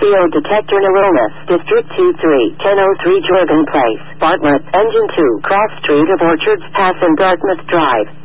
EO detector Narrowness, District 2-3, 1003 Jordan Place, Bartlett, Engine 2, Cross Street of Orchards Pass and Dartmouth Drive.